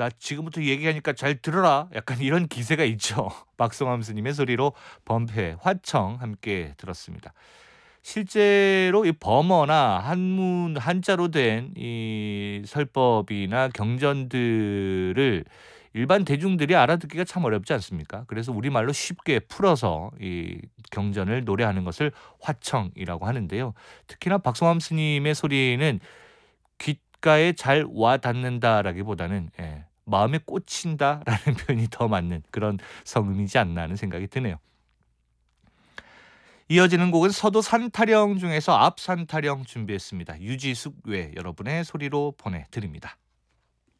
나 지금부터 얘기하니까 잘 들어라. 약간 이런 기세가 있죠. 박성함 스님의 소리로 범패, 화청 함께 들었습니다. 실제로 이 범어나 한문 한자로 된 이 설법이나 경전들을 일반 대중들이 알아듣기가 참 어렵지 않습니까? 그래서 우리말로 쉽게 풀어서 이 경전을 노래하는 것을 화청이라고 하는데요. 특히나 박성함 스님의 소리는 귓가에 잘 와 닿는다라기보다는 마음에 꽂힌다라는 표현이 더 맞는 그런 성음이지 않나 하는 생각이 드네요. 이어지는 곡은 서도 산타령 중에서 앞 산타령 준비했습니다. 유지숙 외 여러분의 소리로 보내드립니다.